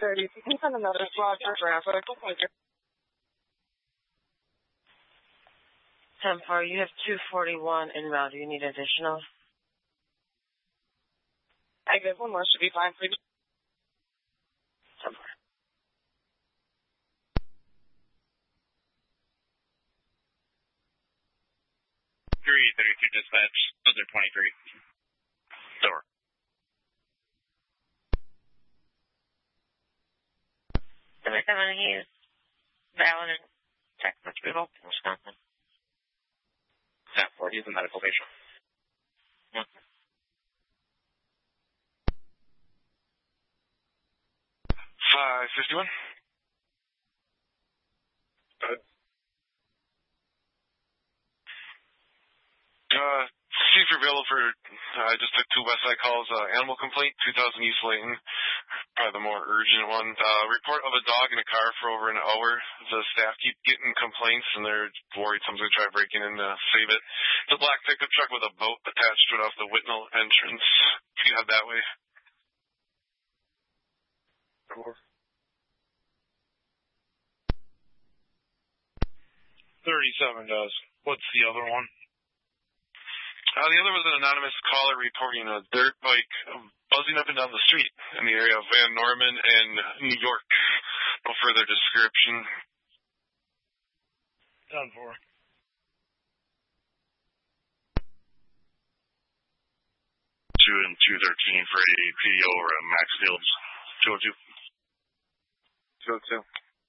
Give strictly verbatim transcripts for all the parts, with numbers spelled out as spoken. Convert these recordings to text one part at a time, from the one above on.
thirty. You can send another squad for Rafa. ten four, you have two forty-one en route. Do you need additional? I guess one more should be fine for you. ten four. three thirty-two dispatch, Southern twenty-three. Door. seventy-seven, he's valid in Texas, Revolt, Wisconsin. ten four, he's a medical patient. Okay. five fifty-one. Good. Uh, see if you're available for, uh, I just took two Westside calls, uh, animal complaint, two thousand East Layton, probably the more urgent one. Uh, report of a dog in a car for over an hour. The staff keep getting complaints and they're worried someone's going to try breaking in to save it. It's a black pickup truck with a boat attached to it off the Whitnall entrance. If you have that way. thirty-seven does. What's the other one? Uh, the other was an anonymous caller reporting a dirt bike buzzing up and down the street in the area of Van Norman and New York. No further description. ten four. two and two thirteen for a P D O over at Max Fields. two oh two. two oh two.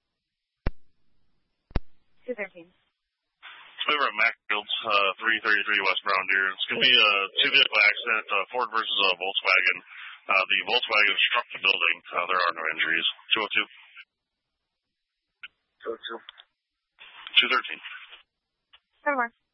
two thirteen. Over at Max Fields, uh, three thirty-three West Brown Deer. It's going to be a two-vehicle accident, uh, Ford versus a Volkswagen. Uh, the Volkswagen struck the building. Uh, there are no injuries. two oh two. two oh two. two thirteen. Come on.